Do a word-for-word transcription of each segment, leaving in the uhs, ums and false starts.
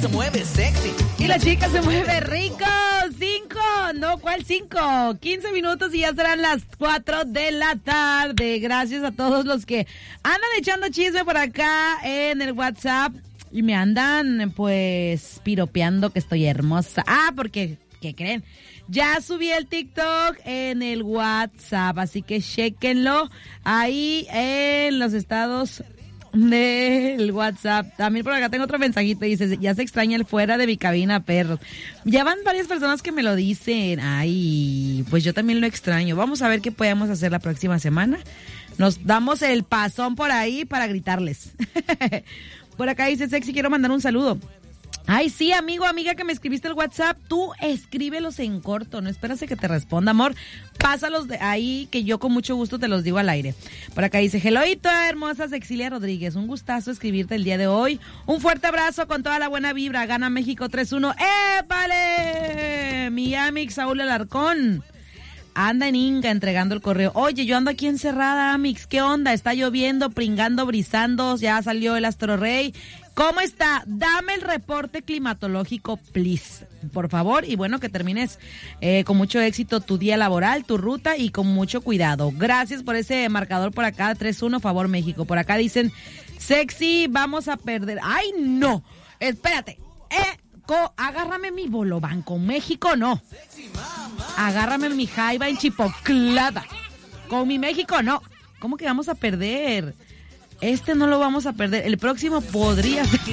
se mueve sexy. Y la chica se mueve rico. Cinco, no, ¿cuál cinco? Quince minutos y ya serán las cuatro de la tarde. Gracias a todos los que andan echando chisme por acá en el WhatsApp y me andan, pues, piropeando que estoy hermosa. Ah, porque, ¿qué creen? Ya subí el TikTok en el WhatsApp, así que chéquenlo ahí en los estados del WhatsApp. También por acá tengo otro mensajito, dice, ya se extraña el fuera de mi cabina, perros. Ya van varias personas que me lo dicen. Ay, pues yo también lo extraño. Vamos a ver qué podemos hacer la próxima semana. Nos damos el pasón por ahí para gritarles. Por acá dice Sexy, quiero mandar un saludo. Ay, sí, amigo, amiga que me escribiste el WhatsApp, tú escríbelos en corto, no esperas a que te responda, amor. Pásalos de ahí, que yo con mucho gusto te los digo al aire. Por acá dice, heloito, hermosa Sexilia Rodríguez, un gustazo escribirte el día de hoy. Un fuerte abrazo con toda la buena vibra, gana México tres uno. ¡Épale! Mi amix Saúl Alarcón anda en Inga entregando el correo. Oye, yo ando aquí encerrada, Amix, ¿qué onda? Está lloviendo, pringando, brisando, ya salió el Astro Rey. ¿Cómo está? Dame el reporte climatológico, please, por favor. Y bueno, que termines eh, con mucho éxito tu día laboral, tu ruta y con mucho cuidado. Gracias por ese marcador por acá, tres uno, favor México. Por acá dicen, Sexy, vamos a perder. ¡Ay, no! Espérate. Eh, co, agárrame mi bolobán. Con México, no. Agárrame mi jaiba enchipoclada. Con mi México, no. ¿Cómo que vamos a perder? Este no lo vamos a perder. El próximo podría ser.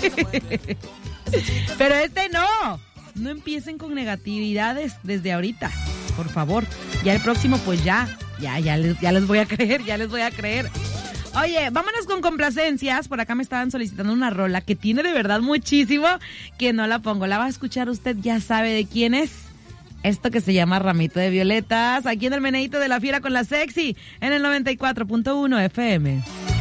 Pero este no. No empiecen con negatividades desde ahorita. Por favor. Ya el próximo, pues ya. Ya, ya les, ya les voy a creer. Ya les voy a creer. Oye, vámonos con complacencias. Por acá me estaban solicitando una rola que tiene de verdad muchísimo que no la pongo. La va a escuchar usted, ya sabe de quién es. Esto que se llama Ramito de Violetas. Aquí en el Meneíto de la Fiera con la Sexy. En el noventa y cuatro punto uno F M.